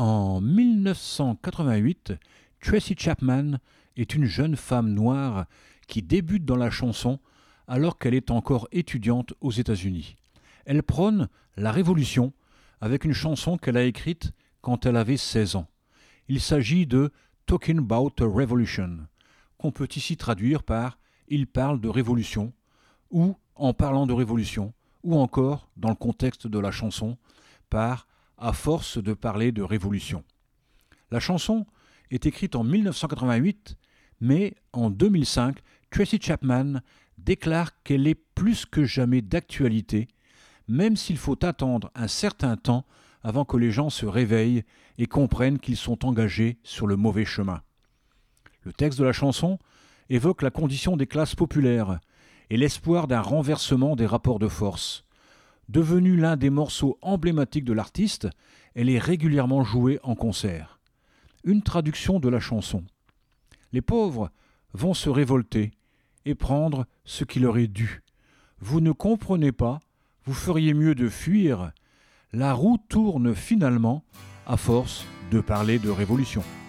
En 1988, Tracy Chapman est une jeune femme noire qui débute dans la chanson alors qu'elle est encore étudiante aux États-Unis. Elle prône la révolution avec une chanson qu'elle a écrite quand elle avait 16 ans. Il s'agit de Talking About a Revolution, qu'on peut ici traduire par Il parle de révolution, ou En parlant de révolution, ou encore, dans le contexte de la chanson, par À force de parler de révolution. La chanson est écrite en 1988, mais en 2005, Tracy Chapman déclare qu'elle est plus que jamais d'actualité, même s'il faut attendre un certain temps avant que les gens se réveillent et comprennent qu'ils sont engagés sur le mauvais chemin. Le texte de la chanson évoque la condition des classes populaires et l'espoir d'un renversement des rapports de force. Devenue l'un des morceaux emblématiques de l'artiste, elle est régulièrement jouée en concert. Une traduction de la chanson. Les pauvres vont se révolter et prendre ce qui leur est dû. Vous ne comprenez pas, vous feriez mieux de fuir. La roue tourne finalement à force de parler de révolution.